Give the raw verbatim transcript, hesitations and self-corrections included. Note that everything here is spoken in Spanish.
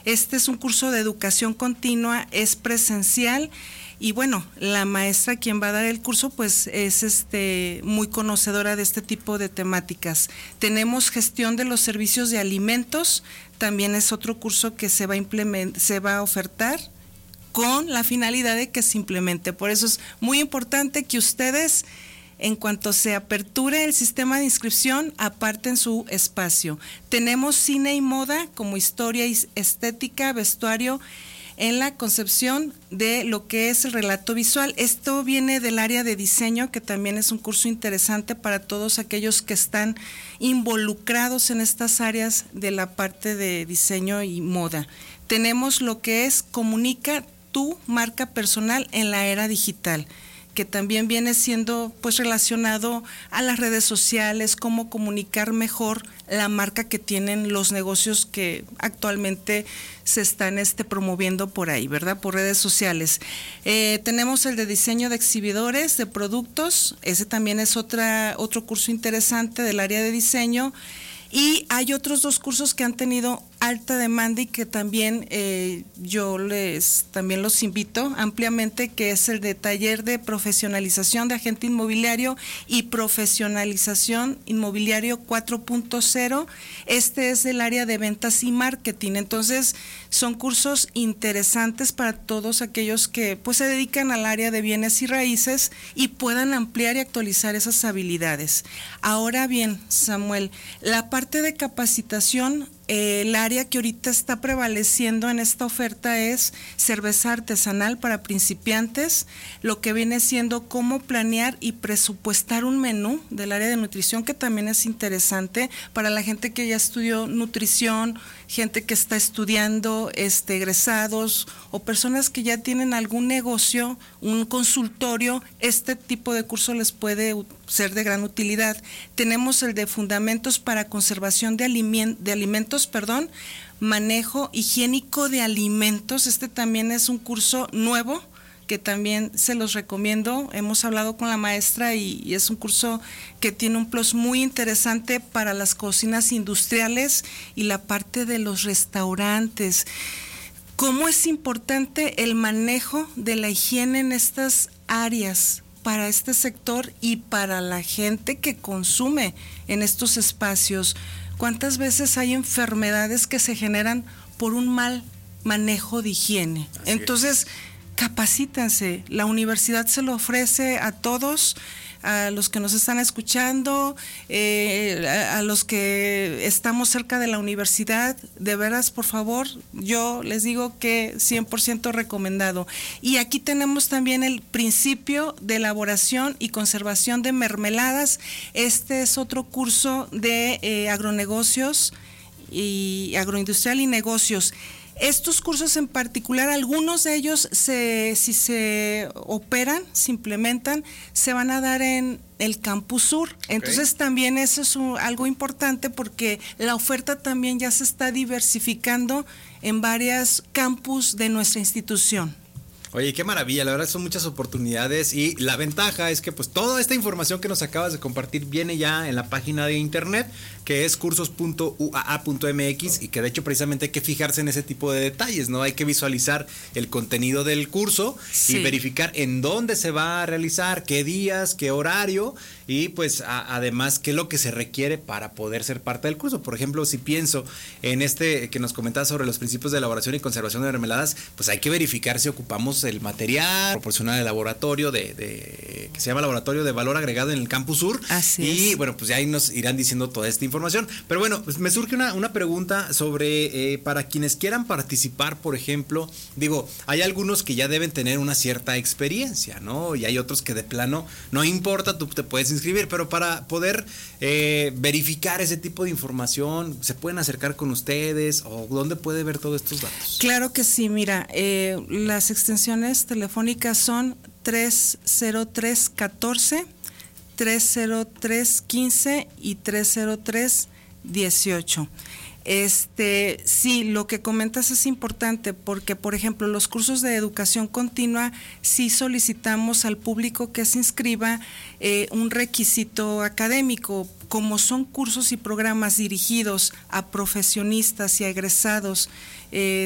Este es un curso de educación continua, es presencial. Y bueno, la maestra quien va a dar el curso pues es este muy conocedora de este tipo de temáticas. Tenemos gestión de los servicios de alimentos, también es otro curso que se va a implementar, se va a ofertar con la finalidad de que se implemente. Por eso es muy importante que ustedes, en cuanto se aperture el sistema de inscripción, aparten su espacio. Tenemos cine y moda como historia y estética, vestuario, en la concepción de lo que es el relato visual. Esto viene del área de diseño, que también es un curso interesante para todos aquellos que están involucrados en estas áreas de la parte de diseño y moda. Tenemos lo que es comunica tu marca personal en la era digital, que también viene siendo pues relacionado a las redes sociales, cómo comunicar mejor la marca que tienen los negocios que actualmente se están este, promoviendo por ahí, ¿verdad? Por redes sociales. Eh, tenemos el de diseño de exhibidores de productos, ese también es otra, otro curso interesante del área de diseño. Y hay otros dos cursos que han tenido alta demanda y que también eh, yo les también los invito ampliamente, que es el de taller de profesionalización de agente inmobiliario y profesionalización inmobiliario cuatro punto cero. Este es del área de ventas y marketing. Entonces son cursos interesantes para todos aquellos que pues se dedican al área de bienes y raíces y puedan ampliar y actualizar esas habilidades. Ahora bien, Samuel, la parte de capacitación, eh, el área que ahorita está prevaleciendo en esta oferta es cerveza artesanal para principiantes, lo que viene siendo cómo planear y presupuestar un menú del área de nutrición, que también es interesante para la gente que ya estudió nutrición, gente que está estudiando, este, egresados o personas que ya tienen algún negocio, un consultorio. Este tipo de curso les puede ser de gran utilidad. Tenemos el de fundamentos para conservación de, aliment de alimentos, perdón, manejo higiénico de alimentos. Este también es un curso nuevo que también se los recomiendo. Hemos hablado con la maestra y, y es un curso que tiene un plus muy interesante para las cocinas industriales y la parte de los restaurantes. ¿Cómo es importante el manejo de la higiene en estas áreas para este sector y para la gente que consume en estos espacios? ¿Cuántas veces hay enfermedades que se generan por un mal manejo de higiene? Así Entonces, es. Capacítense. La universidad se lo ofrece a todos, a los que nos están escuchando, eh, a, a los que estamos cerca de la universidad. De veras, por favor, yo les digo que cien por ciento recomendado. Y aquí tenemos también el principio de elaboración y conservación de mermeladas. Este es otro curso de eh, agronegocios y agroindustrial y negocios. Estos cursos en particular, algunos de ellos, se, si se operan, se implementan, se van a dar en el Campus Sur. Entonces okay. También eso es un, algo importante, porque la oferta también ya se está diversificando en varios campus de nuestra institución. Oye, qué maravilla, la verdad son muchas oportunidades y la ventaja es que pues toda esta información que nos acabas de compartir viene ya en la página de internet, que es cursos punto u a a punto m x, y que de hecho precisamente hay que fijarse en ese tipo de detalles, ¿no? Hay que visualizar el contenido del curso sí. y verificar en dónde se va a realizar, qué días, qué horario y pues a, además qué es lo que se requiere para poder ser parte del curso. Por ejemplo, si pienso en este que nos comentabas sobre los principios de elaboración y conservación de mermeladas, pues hay que verificar si ocupamos el material proporcional del laboratorio de, de que se llama Laboratorio de Valor Agregado en el Campus Sur. Así y es. Bueno, pues ya ahí nos irán diciendo toda esta información. Pero bueno, pues me surge una, una pregunta sobre eh, para quienes quieran participar, por ejemplo, digo, hay algunos que ya deben tener una cierta experiencia, ¿no? Y hay otros que de plano no importa, tú te puedes inscribir, pero para poder eh, verificar ese tipo de información, ¿se pueden acercar con ustedes o dónde puede ver todos estos datos? Claro que sí, mira, eh, las extensiones telefónicas son tres cero tres catorce, tres cero tres quince y tres cero tres dieciocho. Este, sí, lo que comentas es importante porque, por ejemplo, los cursos de educación continua sí solicitamos al público que se inscriba eh, un requisito académico. Como son cursos y programas dirigidos a profesionistas y a egresados eh,